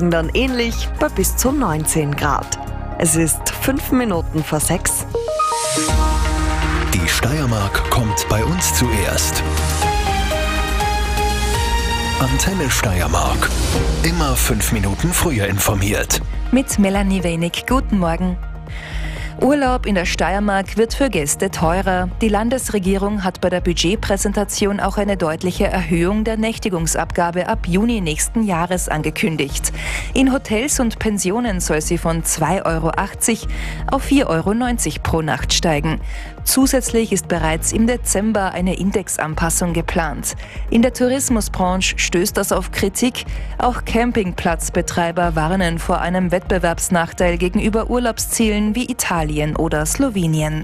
Morgen dann ähnlich bei bis zu 19 Grad. Es ist 5 Minuten vor 6. Die Steiermark kommt bei uns zuerst. Antenne Steiermark. Immer 5 Minuten früher informiert. Mit Melanie Wenig. Guten Morgen. Urlaub in der Steiermark wird für Gäste teurer. Die Landesregierung hat bei der Budgetpräsentation auch eine deutliche Erhöhung der Nächtigungsabgabe ab Juni nächsten Jahres angekündigt. In Hotels und Pensionen soll sie von 2,80 € auf 4,90 € pro Nacht steigen. Zusätzlich ist bereits im Dezember eine Indexanpassung geplant. In der Tourismusbranche stößt das auf Kritik. Auch Campingplatzbetreiber warnen vor einem Wettbewerbsnachteil gegenüber Urlaubszielen wie Italien oder Slowenien.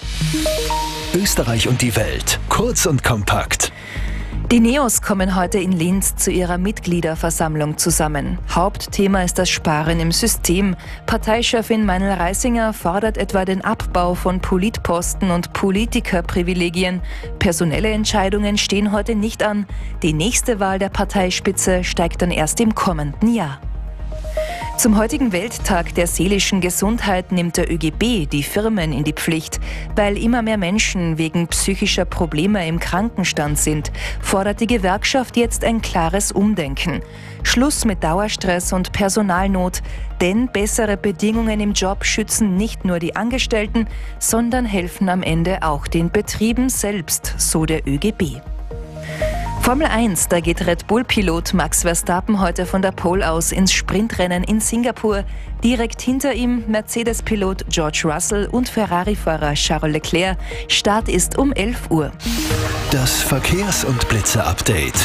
Österreich und die Welt. Kurz und kompakt. Die NEOS kommen heute in Linz zu ihrer Mitgliederversammlung zusammen. Hauptthema ist das Sparen im System. Parteichefin Meinl Reisinger fordert etwa den Abbau von Politposten und Politikerprivilegien. Personelle Entscheidungen stehen heute nicht an. Die nächste Wahl der Parteispitze steigt dann erst im kommenden Jahr. Zum heutigen Welttag der seelischen Gesundheit nimmt der ÖGB die Firmen in die Pflicht. Weil immer mehr Menschen wegen psychischer Probleme im Krankenstand sind, fordert die Gewerkschaft jetzt ein klares Umdenken. Schluss mit Dauerstress und Personalnot, denn bessere Bedingungen im Job schützen nicht nur die Angestellten, sondern helfen am Ende auch den Betrieben selbst, so der ÖGB. Formel 1, da geht Red Bull-Pilot Max Verstappen heute von der Pole aus ins Sprintrennen in Singapur. Direkt hinter ihm Mercedes-Pilot George Russell und Ferrari-Fahrer Charles Leclerc. Start ist um 11 Uhr. Das Verkehrs- und Blitzer-Update.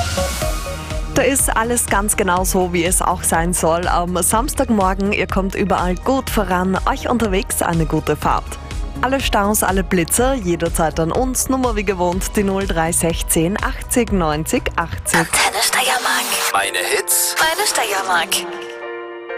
Da ist alles ganz genau so, wie es auch sein soll. Am Samstagmorgen, ihr kommt überall gut voran, euch unterwegs eine gute Fahrt. Alle Staus, alle Blitzer, jederzeit an uns. Nummer wie gewohnt, die 0316 80 90 80. Antenne Steiermark. Meine Hits. Meine Steiermark.